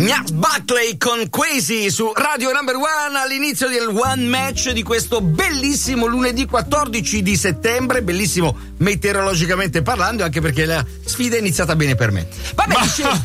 Gnarls Buckley con Quasi su Radio Number One all'inizio del One Match di questo bellissimo lunedì 14 di settembre, bellissimo meteorologicamente parlando, anche perché la sfida è iniziata bene per me. Vabbè, dicevo.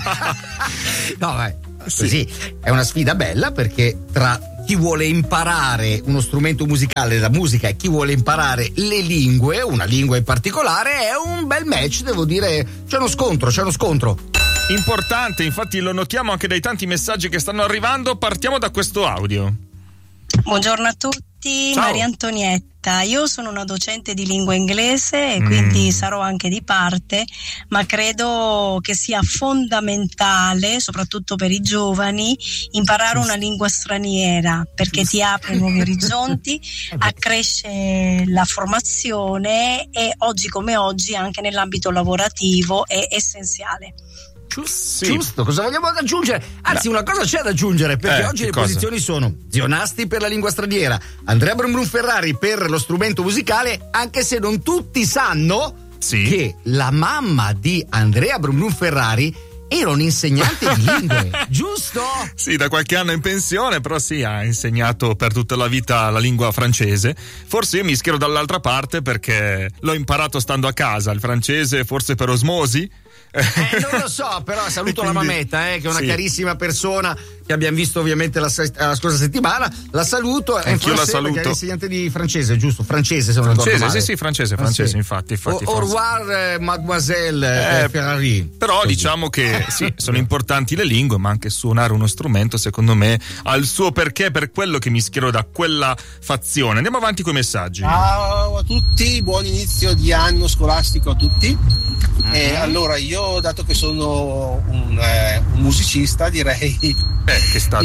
No, vai. Sì, è una sfida bella perché tra chi vuole imparare uno strumento musicale, la musica, e chi vuole imparare le lingue, una lingua in particolare, è un bel match, devo dire. C'è uno scontro. Importante, infatti lo notiamo anche dai tanti messaggi che stanno arrivando. Partiamo da questo audio. Buongiorno a tutti. Ciao. Maria Antonietta, io sono una docente di lingua inglese e quindi sarò anche di parte, ma credo che sia fondamentale, soprattutto per i giovani, imparare una lingua straniera, perché ti apre nuovi orizzonti, accresce la formazione e oggi come oggi anche nell'ambito lavorativo è essenziale. Giusto, cosa vogliamo aggiungere? Anzi, una cosa c'è da aggiungere, perché oggi le posizioni sono Zio Nasti per la lingua straniera, Andrea Brun Ferrari per lo strumento musicale, anche se non tutti sanno che la mamma di Andrea Brun Ferrari era un insegnante di lingue, giusto? Sì, da qualche anno in pensione, però sì, ha insegnato per tutta la vita la lingua francese. Forse io mi schiero dall'altra parte perché l'ho imparato stando a casa, il francese forse per osmosi. Non lo so, però saluto la mametta, che è una carissima persona che abbiamo visto ovviamente la scorsa settimana. La saluto. Anch'io la saluto. Perché è insegnante di francese, giusto? Francese, se non ricordo male. Sì, francese, infatti. Au revoir, mademoiselle Ferrari. Però così. Diciamo che sì, sono importanti le lingue, ma anche suonare uno strumento, secondo me, ha il suo perché, per quello che mi schiero da quella fazione. Andiamo avanti con i messaggi. Ciao a tutti, buon inizio di anno scolastico a tutti. Allora, io, dato che sono un musicista, direi che sta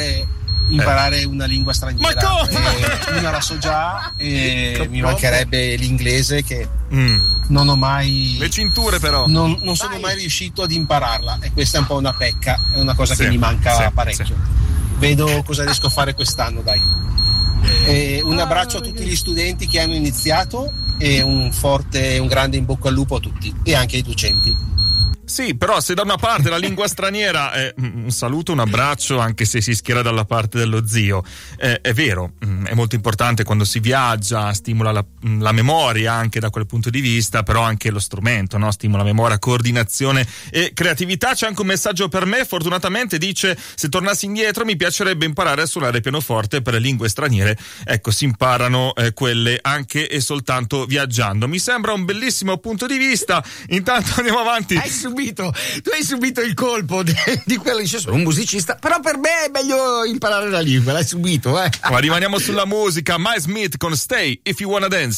imparare una lingua straniera. Ma come? Una la so già e mi mancherebbe l'inglese che non ho mai. Le cinture, però. Non sono mai riuscito ad impararla, e questa è un po' una pecca, è una cosa che mi manca parecchio. Sì. Vedo cosa riesco a fare quest'anno, dai. Un abbraccio a tutti gli studenti che hanno iniziato e un grande in bocca al lupo a tutti e anche ai docenti. Sì, però se da una parte la lingua straniera un saluto, un abbraccio, anche se si schiera dalla parte dello zio, è vero, è molto importante quando si viaggia, stimola la memoria anche da quel punto di vista, però anche lo strumento, no? Stimola memoria, coordinazione e creatività. C'è anche un messaggio per me, fortunatamente dice: se tornassi indietro mi piacerebbe imparare a suonare pianoforte. Per le lingue straniere, ecco, si imparano quelle anche e soltanto viaggiando. Mi sembra un bellissimo punto di vista. Intanto andiamo avanti. Tu hai subito il colpo di quello, dice: sono un musicista, però per me è meglio imparare la lingua, l'hai subito, Ma rimaniamo sulla musica. Mike Smith con Stay If You Wanna Dance.